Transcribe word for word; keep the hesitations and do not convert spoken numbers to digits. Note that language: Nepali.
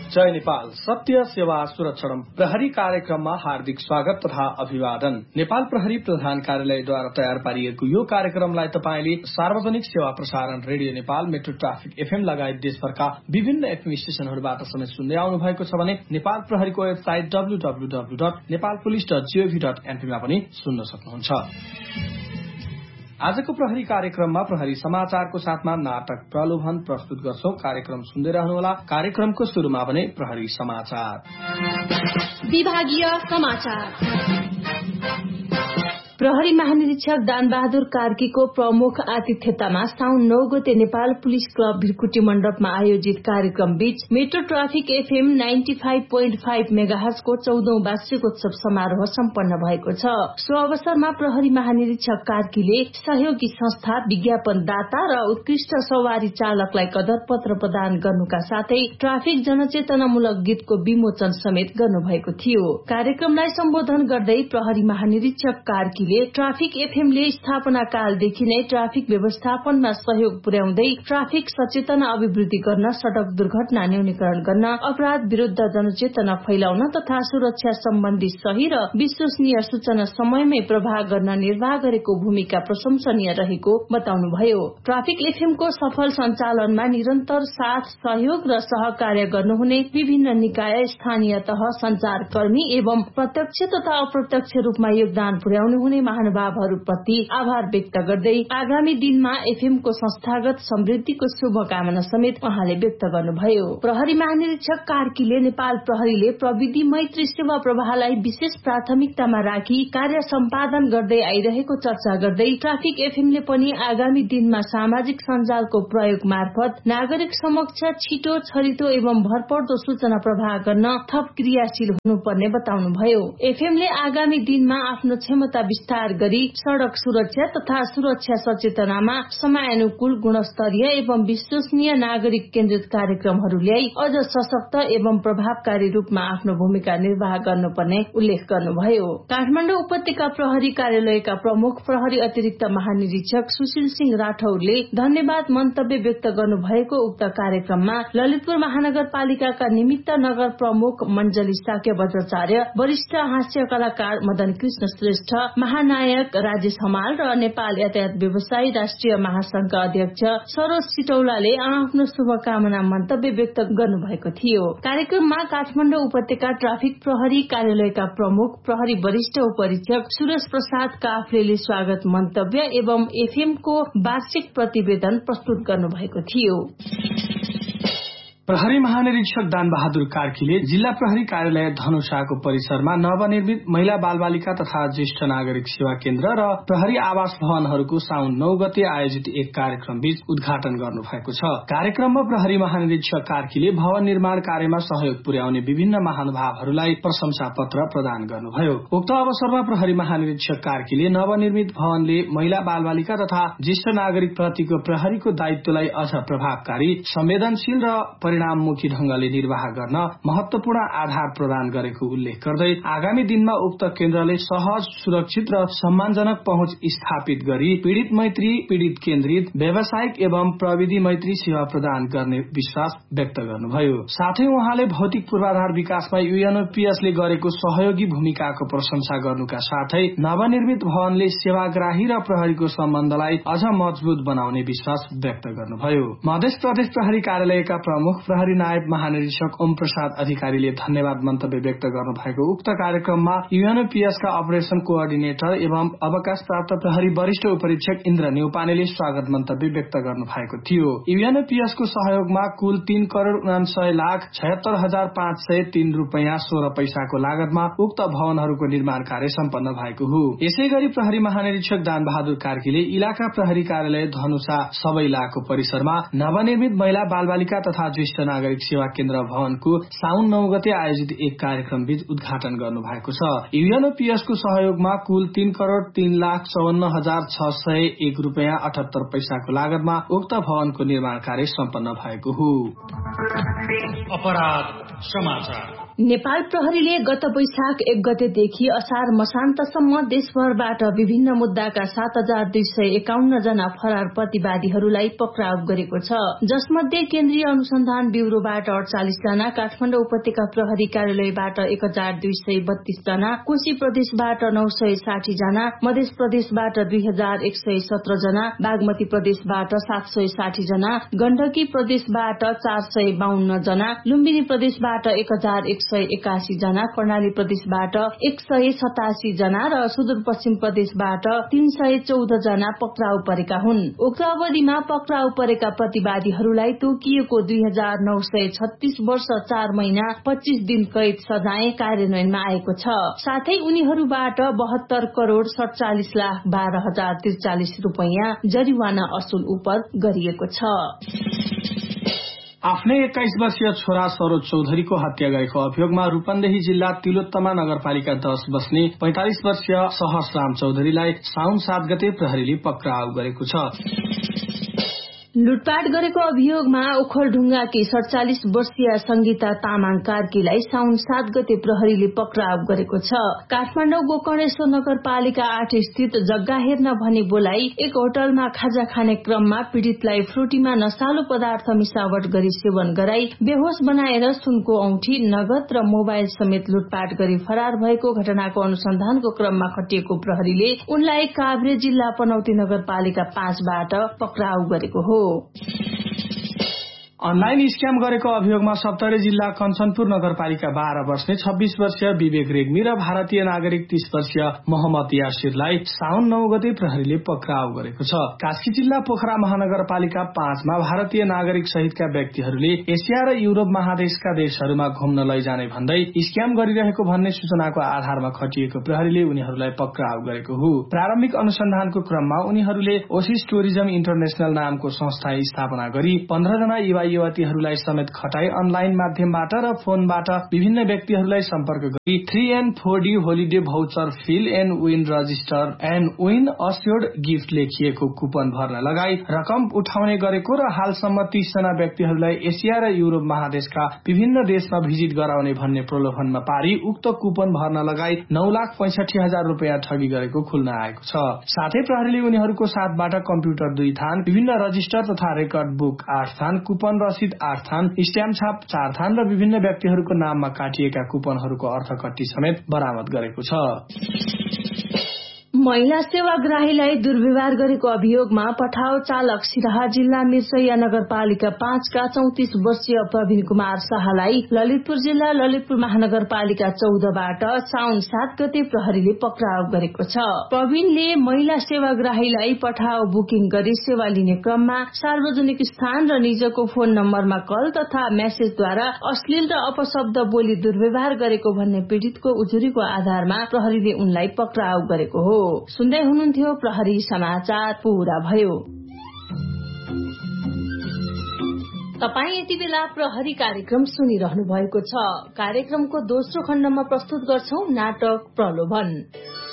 जय नेपाल सत्य सेवा सुरक्षण प्रहरी कार्यक्रममा हार्दिक स्वागत तथा अभिवादन। नेपाल प्रहरी प्रधान कार्यालयद्वारा तयार पारिएको यो कार्यक्रमलाई तपाईले सार्वजनिक सेवा प्रसारण radio Nepal, metro traffic FM लगायत देशभरका विभिन्न एफएम स्टेशनहरूबाट समेत सुन्दै आउनु भएको छ भने नेपाल प्रहरीको website W W W dot Nepal police dot gov dot एनपीमा पनि सुन्न सक्नुहुन्छ। आजको प्रहरी कार्यक्रममा प्रहरी समाचारको साथमा नाटक प्रलोभन प्रस्तुत गर्छौं। कार्यक्रम सुन्दै रहनुहोला। कार्यक्रमको शुरूमा भने प्रहरी समाचार। विभागीय समाचार। प्रहरी महानिरीक्षक दानबहादुर कार्कीको प्रमुख आतिथ्यतामा साउन नौ गते नेपाल पुलिस क्लब भिरकुटी मण्डपमा आयोजित कार्यक्रम बीच metro traffic FM ninety five point five मेगाहर्जको चौधौं वार्षिकोत्सव समारोह सम्पन्न भएको छ। सो अवसरमा प्रहरी महानिरीक्षक कार्कीले सहयोगी संस्था, विज्ञापनदाता र उत्कृष्ट सवारी चालकलाई कदर पत्र प्रदान गर्नुका साथै ट्राफिक जनचेतनामूलक गीतको विमोचन समेत गर्नुभएको थियो। कार्यक्रमलाई सम्बोधन गर्दै प्रहरी महानिरीक्षक कार्की ट्राफिक एफएमले स्थापना कालदेखि नै ट्राफिक व्यवस्थापनमा सहयोग पुर्याउँदै ट्राफिक सचेतना अभिवृद्धि गर्न, सड़क दुर्घटना न्यूनीकरण गर्न, अपराध विरूद्ध जनचेतना फैलाउन तथा सुरक्षा सम्बन्धी सही र विश्वसनीय सूचना समयमै प्रवाह गर्न निर्वाह गरेको भूमिका प्रशंसनीय रहेको बताउनुभयो। ट्राफिक एफएमको सफल सञ्चालनमा निरन्तर साथ, सहयोग र सहकार्य गर्नुहुने विभिन्न निकाय, स्थानीय तह, संचारकर्मी एवं प्रत्यक्ष तथा अप्रत्यक्ष रूपमा योगदान पुर्याउनु हुने महानुभावहरूप्रति आभार व्यक्त गर्दै आगामी दिनमा एफएमको संस्थागत समृद्धिको शुभकामना समेत उहाँले व्यक्त गर्नुभयो। प्रहरी महानिरीक्षक कार्कीले नेपाल प्रहरीले प्रविधि मैत्री सेवा प्रवाहलाई विशेष प्राथमिकतामा राखी कार्य सम्पादन गर्दै आइरहेको चर्चा गर्दै ट्राफिक एफएमले पनि आगामी दिनमा सामाजिक सञ्जालको प्रयोग मार्फत नागरिक समक्ष छिटो, छरितो एवं भरपर्दो सूचना प्रवाह गर्न थप क्रियाशील हुनुपर्ने बताउनुभयो। एफएमले आगामी दिनमा आफ्नो क्षमता विस्तार गरी सड़क सुरक्षा तथा सुरक्षा सचेतनामा समयानुकूल, गुणस्तरीय एवं विश्वसनीय नागरिक केन्द्रित कार्यक्रमहरू ल्याई अझ सशक्त एवं प्रभावकारी रूपमा आफ्नो भूमिका निर्वाह गर्नुपर्ने उल्लेख गर्नुभयो। काठमाडौँ उपत्यका प्रहरी कार्यालयका प्रमुख प्रहरी अतिरिक्त महानिरीक्षक सुशील सिंह राठौरले धन्यवाद मन्तव्य व्यक्त गर्नुभएको उक्त कार्यक्रममा ललितपुर महानगरपालिकाका निमित्त नगर प्रमुख मण्जली साक्य बज्राचार्य, वरिष्ठ हास्य कलाकार मदन कृष्ण श्रेष्ठ, महानायक राजेश हमाल र नेपाल यातायात व्यवसायी राष्ट्रिय महासंघका अध्यक्ष सरोज सिटौलाले आफ्नो शुभकामना मन्तव्य व्यक्त गर्नुभएको थियो। कार्यक्रममा काठमाडौँ उपत्यका ट्राफिक प्रहरी कार्यालयका प्रमुख प्रहरी वरिष्ठ उपरीक्षक सुरेश प्रसाद काफ्लेले स्वागत मन्तव्य एवं एफएमको वार्षिक प्रतिवेदन प्रस्तुत गर्नुभएको थियो। प्रहरी महानिरीक्षक दानबहादुर कार्कीले जिल्ला प्रहरी कार्यालय धनुषाको परिसरमा नवनिर्मित महिला बालबालिका तथा ज्येष्ठ नागरिक सेवा केन्द्र र प्रहरी आवास भवनहरूको साउन नौ गते आयोजित एक कार्यक्रम बीच उद्घाटन गर्नु भएको छ। कार्यक्रममा प्रहरी महानिरीक्षक कार्कीले भवन निर्माण कार्यमा सहयोग पुर्याउने विभिन्न महानुभावहरूलाई प्रशंसा पत्र प्रदान गर्नुभयो। उक्त अवसरमा प्रहरी महानिरीक्षक कार्कीले नवनिर्मित भवनले महिला बालबालिका तथा ज्येष्ठ नागरिक प्रतिको प्रहरीको दायित्वलाई अझ प्रभावकारी, संवेदनशील र परिणाममुखी ढंगले निर्वाह गर्न महत्वपूर्ण आधार प्रदान गरेको उल्लेख गर्दै आगामी दिनमा उक्त केन्द्रले सहज, सुरक्षित र सम्मानजनक पहुँच स्थापित गरी पीड़ित मैत्री, पीड़ित केन्द्रित, व्यावसायिक एवं प्रविधि मैत्री सेवा प्रदान गर्ने विश्वास व्यक्त गर्नुभयो। साथै उहाँले भौतिक पूर्वाधार विकासमा यूएनओपीएसले गरेको सहयोगी भूमिकाको प्रशंसा गर्नुका साथै नवनिर्मित भवनले सेवाग्राही र प्रहरीको सम्बन्धलाई अझ मजबुत बनाउने विश्वास व्यक्त गर्नुभयो। मध्य प्रदेश प्रहरी कार्यालयका प्रमुख प्रहरी नायब महानिरीक्षक ओम प्रसाद अधिकारीले धन्यवाद मन्तव्य व्यक्त गर्नुभएको उक्त कार्यक्रममा यूएनओपीएसका अपरेशन कोअर्डिनेटर एवं अवकाश प्राप्त प्रहरी वरिष्ठ उपरीक्षक इन्द्र न्यौपानेले स्वागत मन्तव्य व्यक्त गर्नु भएको थियो। यूएनओपीएसको सहयोगमा कुल तीन करोड़ उनासय लाख छयत्तर हजार पाँच सय तीन रूपियाँ सोह्र पैसाको लागतमा उक्त भवनहरूको निर्माण कार्य सम्पन्न भएको हो। यसै गरी प्रहरी महानिरीक्षक दानबहादुर कार्कीले इलाका प्रहरी कार्यालय धनुषा सबैलाको परिसरमा नवनिर्मित महिला बालबालिका तथा ज्येष्ठ नागरिक सेवा केन्द्र भवनको साउन नौ गते आयोजित एक कार्यक्रम बीच उद्घाटन गर्नु भएको छ। यूएनओपीएसको सहयोगमा कुल तीन करोड़ तीन लाख चौवन्न हजार छ सय एक रूपियाँ अठहत्तर पैसाको लागतमा उक्त भवनको निर्माण कार्य सम्पन्न भएको हो। अपराध समाचार। नेपाल प्रहरीले गत वैशाख एक गतेदेखि असार मसान्तसम्म देशभरबाट विभिन्न मुद्दाका सात हजार दुई सय एकाउन्न जना फरार प्रतिवादीहरूलाई पक्राउ गरेको छ, जसमध्ये केन्द्रीय अनुसन्धान ब्यूरोबाट अडचालिस जना, काठमाडौँ उपत्यका प्रहरी कार्यालयबाट एक हजार दुई सय बत्तीस जना, कोशी प्रदेशबाट नौ सय साठी जना, मध्य प्रदेशबाट दुई हजार एक सय सत्र जना, बागमती प्रदेशबाट सात सय साठी जना, गण्डकी प्रदेशबाट चार सय बाहन्न जना, लुम्बिनी प्रदेशबाट एक हजार एक सय एकासी जना, कर्णाली प्रदेशबाट एक सय सतासी जना र सुदूरपश्चिम प्रदेशबाट तीन सय चौध जना पक्राउ परेका हुन्। उक्त अवधिमा पक्राउ परेका प्रतिवादीहरूलाई तोकिएको दुई हजार नौ सय छत्तीस वर्ष चार महिना पच्चीस दिन कैद सजाय कार्यान्वयनमा आएको छ। साथै उनीहरूबाट बहत्तर करोड़ सड़चालिस लाख बाह्र हजार त्रिचालिस रूपियाँ जरिवाना असुल उपर गरिएको छ। आफ्नै एक्काइस वर्षीय छोरा सरोज चौधरीको हत्या गरेको अभियोगमा रूपन्देही जिल्ला तिलोत्तमा नगरपालिका दश बस्ने पैंतालिस वर्षीय सहस राम चौधरीलाई साउन सात गते प्रहरीले पक्राउ गरेको छ। लुटपाट गरेको अभियोगमा ओखलढुङ्गाकी सड़चालिस वर्षीय संगीता तामाङ कार्कीलाई साउन सात गते प्रहरीले पक्राउ गरेको छ। काठमाडौँ गोकर्णेश्वर नगरपालिका आठ स्थित जग्गा हेर्न भनी बोलाई एक होटलमा खाजा खाने क्रममा पीड़ितलाई फ्रुटीमा नशालु पदार्थ मिसावट गरी सेवन गराई बेहोश बनाएर सुनको औंठी, नगद र मोबाइल समेत लुटपाट गरी फरार भएको घटनाको अनुसन्धानको क्रममा खटिएको प्रहरीले उनलाई काभ्रे जिल्ला पनौती नगरपालिका पाँचबाट पक्राउ गरेको हो। अनलाइन स्क्याम गरेको अभियोगमा सप्तरी जिल्ला कञ्चनपुर नगरपालिका बाह्र बस्ने छब्बीस वर्षीय विवेक रेग्मी र भारतीय नागरिक तीस वर्षीय मोहम्मद यासिरलाई साउन नौ गते प्रहरीले पक्राउ गरेको छ। कास्की जिल्ला पोखरा महानगरपालिका पाँचमा भारतीय नागरिक सहितका व्यक्तिहरूले एसिया र युरोप महादेशका देशहरूमा घुम्न लैजाने भन्दै स्क्याम गरिरहेको भन्ने सूचनाको आधारमा खटिएको प्रहरीले उनीहरूलाई पक्राउ गरेको हो। प्रारम्भिक अनुसन्धानको क्रममा उनीहरूले ओसिस टुरिज्म इन्टरनेशनल नामको संस्था स्थापना गरी पन्ध्र जना युवा युवतीहरूलाई समेत खटाई अनलाइन माध्यमबाट र फोनबाट विभिन्न व्यक्तिहरूलाई सम्पर्क गरी three an four D holiday voucher feel and win register and win assured gift लेखिएको कुपन भर्न लगाई रकम उठाउने गरेको र हालसम्म तीस जना व्यक्तिहरूलाई एसिया र युरोप महादेशका विभिन्न देशमा भिजिट गराउने भन्ने प्रलोभनमा पारी उक्त कुपन भर्न लगाई नौ लाख पैंसठी हजार रूपियाँ ठगी गरेको खुल्न आएको छ। साथै प्रहरीले उनीहरूको साथबाट कम्प्युटर दुई थान, विभिन्न रजिस्टर तथा रेकर्ड बुक आठ थान, कुपन रसिद आठ थान, स्ट्याम्प छाप चार थान र विभिन्न व्यक्तिहरूको नाममा काटिएका कुपनहरूको अर्थकट्टी समेत बरामद गरेको छ। महिला सेवाग्राहीलाई दुर्व्यवहार गरेको अभियोगमा पठाओ चालक सिराहा जिल्ला मिर्सैया नगरपालिका पाँचका चौतिस वर्षीय प्रवीण कुमार शाहलाई ललितपुर जिल्ला ललितपुर महानगरपालिका चौधबाट साउन सात गते प्रहरीले पक्राउ गरेको छ। प्रवीणले महिला सेवाग्राहीलाई पठाओ बुकिङ गरी सेवा लिने क्रममा सार्वजनिक स्थान र निजको फोन नम्बरमा कल तथा मेसेजद्वारा अश्लील र अपशब्द बोली दुर्व्यवहार गरेको भन्ने पीड़ितको उजुरीको आधारमा प्रहरीले उनलाई पक्राउ गरेको हो। सुन्दै हुनुहुन्थ्यो प्रहरी समाचार पूरा भयो। तपाई यति बेला प्रहरी कार्यक्रम सुनिरहनु भएको छ। कार्यक्रमको दोस्रो खण्डमा प्रस्तुत गर्छौं नाटक प्रलोभन।